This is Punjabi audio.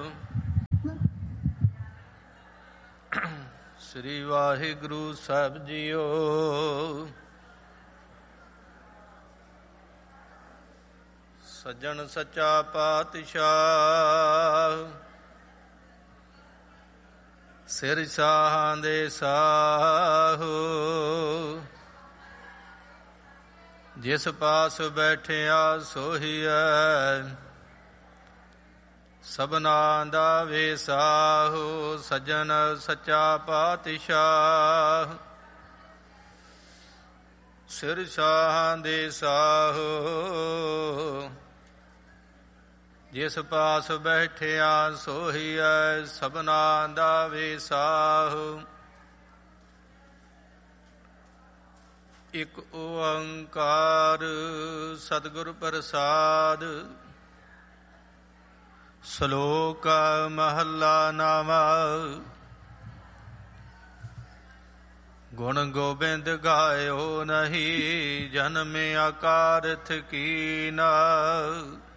ਸ੍ਰੀ ਵਾਹਿਗੁਰੂ ਸਾਹਿਬ ਜੀਓ। ਸੱਜਣ ਸੱਚਾ ਪਾਤਸ਼ਾਹ, ਸਿਰ ਸਾਹਾਂ ਦੇ ਸਾਹੋ। ਜਿਸ ਪਾਸ ਬੈਠਿਆ ਸੋਹੀਐ, ਸਭਨਾ ਦਾ ਵੇਸਾਹੋ। ਸੱਜਣ ਸੱਚਾ ਪਾਤਸ਼ਾਹ, ਸਿਰ ਸਾਹਾਂ ਦੇ ਸਾਹੋ। ਜਿਸ ਪਾਸ ਬੈਠਿਆ ਸੋਹੀਐ, ਸਭਨਾ ਦਾ ਵੇਸਾਹੋ। ਇਕ ਓੰਕਾਰ ਸਤਿਗੁਰ ਪ੍ਰਸਾਦਿ। ਸ਼ਲੋਕ ਮਹੱਲਾ ਨਵਵਾਂ। ਗੁਣ ਗੋਬਿੰਦ ਗਾਇਓ ਨਹੀਂ, ਜਨਮ ਅਕਾਰਥ ਕੀਨਾ।